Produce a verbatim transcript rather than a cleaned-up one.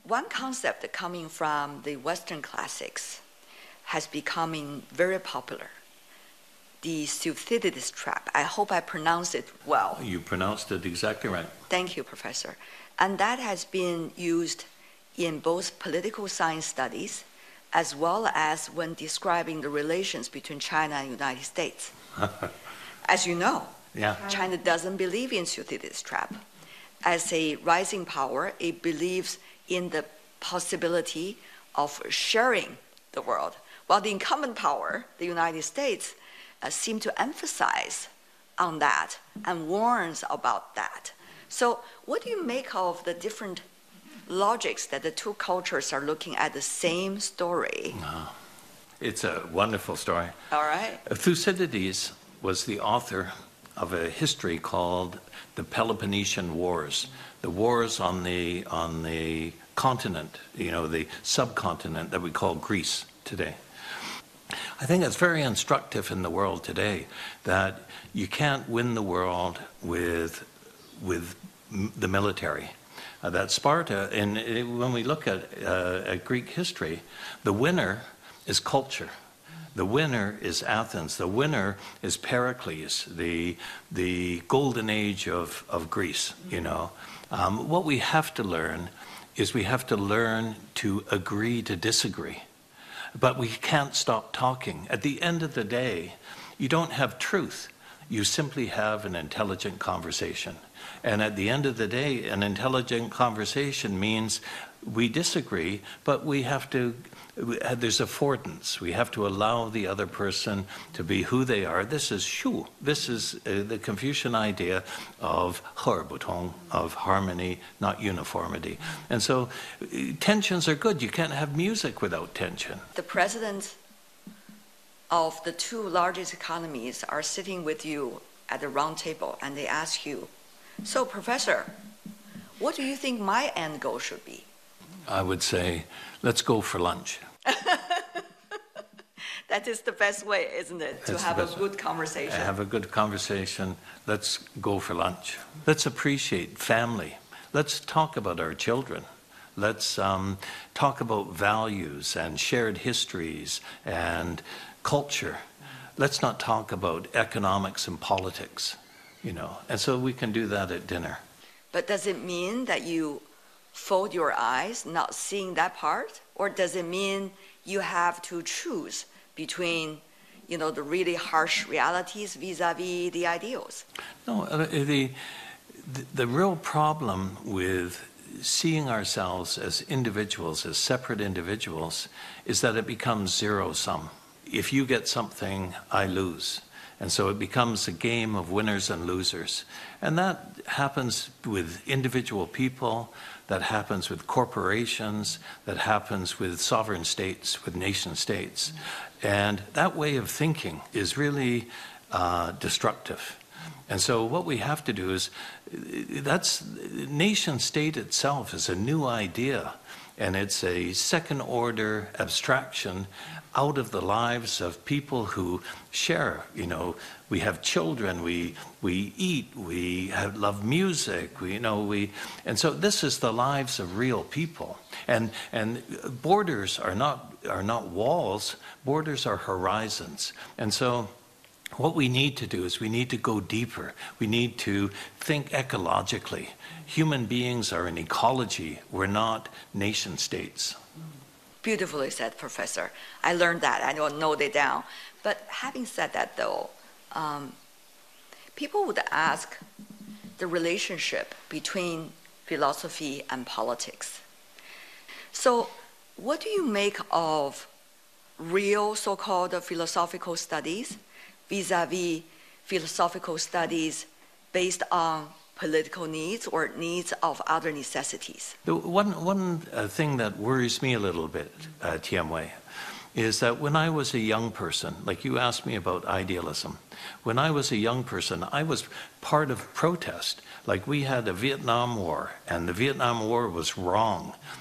one concept coming from the Western classics has becoming very popular. The Thucydides trap. I hope I pronounced it well. You pronounced it exactly right. Thank you, Professor. And that has been used in both political science studies as well as when describing the relations between China and the United States. As you know, yeah. China doesn't believe in Thucydides trap. As a rising power, it believes in the possibility of sharing the world, while the incumbent power, the United States, uh, seem to emphasize on that and warns about that. So what do you make of the different logics that the two cultures are looking at the same story? Oh, it's a wonderful story. All right. Thucydides was the author of a history called the Peloponnesian Wars, the wars on the on the continent, you know, the subcontinent that we call Greece today. I think it's very instructive in the world today that you can't win the world with with the military. Uh, that Sparta, and it, when we look at, uh, at Greek history, the winner is culture. The winner is Athens. The winner is Pericles, the the golden age of, of Greece, you know. Um, what we have to learn is we have to learn to agree to disagree. But we can't stop talking. At the end of the day, you don't have truth. You simply have an intelligent conversation. And at the end of the day, an intelligent conversation means we disagree, but we have to, there's affordance. We have to allow the other person to be who they are. This is shu. This is uh, the Confucian idea of he butong, of harmony, not uniformity. And so uh, tensions are good. You can't have music without tension. The presidents of the two largest economies are sitting with you at the round table and they ask you, so, Professor, what do you think my end goal should be? I would say, let's go for lunch. That is the best way, isn't it? That's to have a good way. conversation. Have a good conversation. Let's go for lunch. Let's appreciate family. Let's talk about our children. Let's um, talk about values and shared histories and culture. Let's not talk about economics and politics. You know, and so we can do that at dinner. But does it mean that you fold your eyes, not seeing that part? Or does it mean you have to choose between, you know, the really harsh realities vis-a-vis the ideals? No, uh, the, the, the real problem with seeing ourselves as individuals, as separate individuals, is that it becomes zero-sum. If you get something, I lose. And so it becomes a game of winners and losers. And that happens with individual people, that happens with corporations, that happens with sovereign states, with nation states. And that way of thinking is really uh, destructive. And so what we have to do is, that's, nation state itself is a new idea. And it's a second order abstraction out of the lives of people who share. You know, we have children, we we eat, we have, love music, we you know we and so this is the lives of real people. And and borders are not are not walls, borders are horizons. And so what we need to do is we need to go deeper. We need to think ecologically. Human beings are an ecology. We're not nation states. Beautifully said, Professor. I learned that. I don't note it down. But having said that, though, um, people would ask the relationship between philosophy and politics. So what do you make of real so-called philosophical studies vis-a-vis philosophical studies based on political needs or needs of other necessities? The one one uh, thing that worries me a little bit, uh, Tian Wei, is that when I was a young person, like you asked me about idealism, when I was a young person, I was part of protest. Like we had a Vietnam War, and the Vietnam War was wrong.